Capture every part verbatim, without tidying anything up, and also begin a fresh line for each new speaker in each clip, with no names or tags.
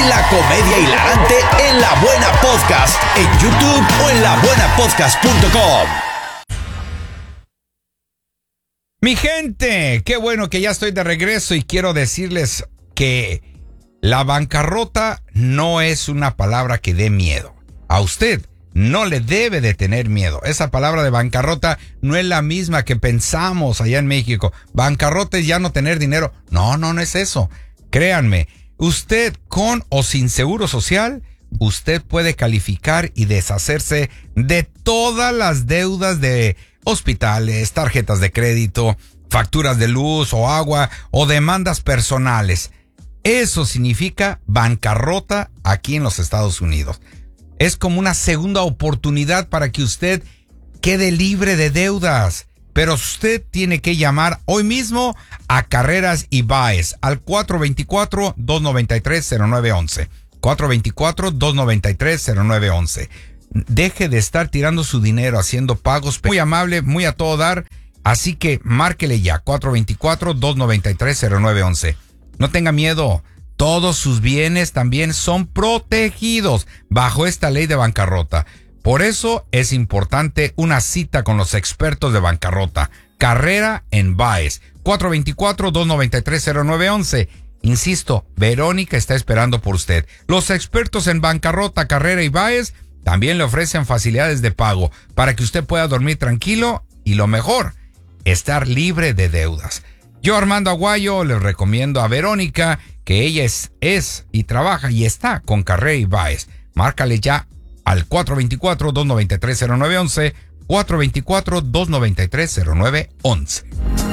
La comedia hilarante en La Buena Podcast, en YouTube o en la buena podcast punto com.
Mi gente, qué bueno que ya estoy de regreso y quiero decirles que la bancarrota no es una palabra que dé miedo. A usted no le debe de tener miedo. Esa palabra de bancarrota no es la misma que pensamos allá en México. Bancarrota es ya no tener dinero. No, no, no es eso. Créanme, usted con o sin seguro social, usted puede calificar y deshacerse de todas las deudas de hospitales, tarjetas de crédito, facturas de luz o agua o demandas personales. Eso significa bancarrota aquí en los Estados Unidos. Es como una segunda oportunidad para que usted quede libre de deudas. Pero usted tiene que llamar hoy mismo a Carreras y Báez al cuatro dos cuatro, dos nueve tres, cero nueve uno uno. cuatro dos cuatro, dos nueve tres, cero nueve uno uno. Deje de estar tirando su dinero haciendo pagos. Muy amable, muy a todo dar. Así que márquele ya, cuatro dos cuatro, dos nueve tres, cero nueve uno uno. No tenga miedo. Todos sus bienes también son protegidos bajo esta ley de bancarrota. Por eso es importante una cita con los expertos de bancarrota. Carrera en Báez, cuatro dos cuatro, dos nueve tres, cero nueve uno uno. Insisto, Verónica está esperando por usted. Los expertos en bancarrota, Carrera y Báez también le ofrecen facilidades de pago para que usted pueda dormir tranquilo y lo mejor, estar libre de deudas. Yo, Armando Aguayo, les recomiendo a Verónica que ella es, es y trabaja y está con Carrera y Báez. Márcale ya al cuatro dos cuatro, dos nueve tres, cero nueve uno uno, cuatro dos cuatro, dos nueve tres, cero nueve uno uno.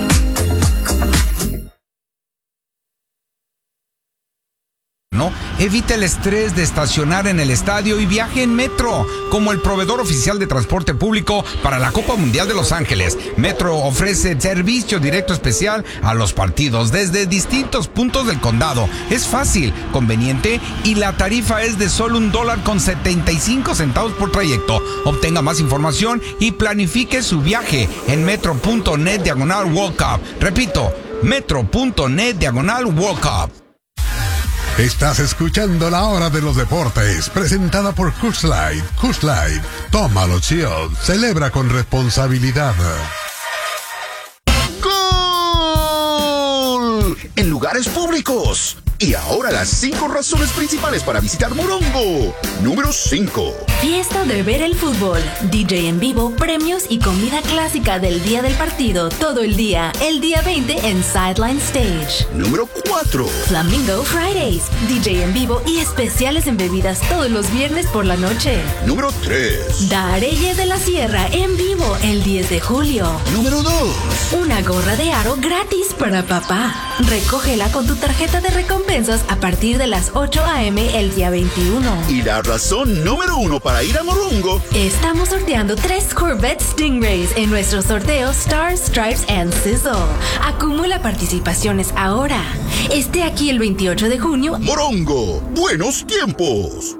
¿No? Evite el estrés de estacionar en el estadio y viaje en Metro, como el proveedor oficial de transporte público para la Copa Mundial de Los Ángeles. Metro ofrece servicio directo especial a los partidos desde distintos puntos del condado. Es fácil, conveniente y la tarifa es de solo un dólar con setenta y cinco centavos por trayecto. Obtenga más información y planifique su viaje en metro punto net diagonal World Cup. Repito, metro punto net diagonal World Cup.
Estás escuchando La Hora de los Deportes, presentada por Coors Light. Coors Light, tómalo chill, celebra con responsabilidad.
¡Gol! En lugares públicos. Y ahora las cinco razones principales para visitar Morongo. Número cinco.
Fiesta de ver el fútbol, D J en vivo, premios y comida clásica del día del partido, todo el día, el día veinte en Sideline Stage.
Número cuatro.
Flamingo Fridays, D J en vivo y especiales en bebidas todos los viernes por la noche.
Número tres.
Dareyes de la Sierra en vivo el diez de julio.
Número dos.
Una gorra de aro gratis para papá. Recógela con tu tarjeta de recompensa a partir de las ocho a eme el día veintiuno.
Y la razón número uno para ir a Morongo.
Estamos sorteando tres Corvette Stingrays en nuestro sorteo Stars, Stripes and Sizzle. Acumula participaciones ahora. Esté aquí el veintiocho de junio.
Morongo, buenos tiempos.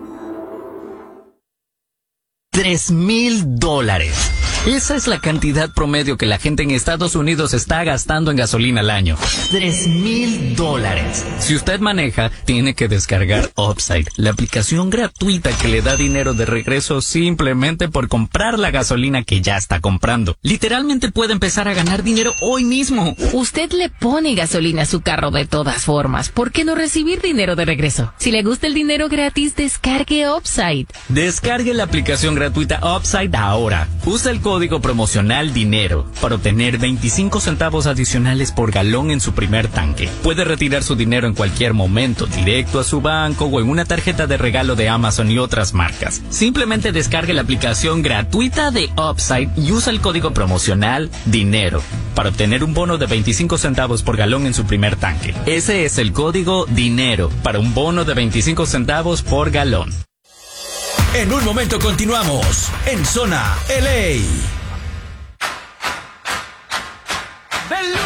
Tres mil dólares. Esa es la cantidad promedio que la gente en Estados Unidos está gastando en gasolina al año. Tres mil dólares. Si usted maneja, tiene que descargar Upside, la aplicación gratuita que le da dinero de regreso simplemente por comprar la gasolina que ya está comprando. Literalmente puede empezar a ganar dinero hoy mismo.
Usted le pone gasolina a su carro de todas formas. ¿Por qué no recibir dinero de regreso? Si le gusta el dinero gratis, descargue Upside.
Descargue la aplicación gratuita Upside ahora. Usa el código Código promocional DINERO para obtener veinticinco centavos adicionales por galón en su primer tanque. Puede retirar su dinero en cualquier momento, directo a su banco o en una tarjeta de regalo de Amazon y otras marcas. Simplemente descargue la aplicación gratuita de Upside y usa el código promocional DINERO para obtener un bono de veinticinco centavos por galón en su primer tanque. Ese es el código DINERO para un bono de veinticinco centavos por galón.
En un momento continuamos en Zona L A.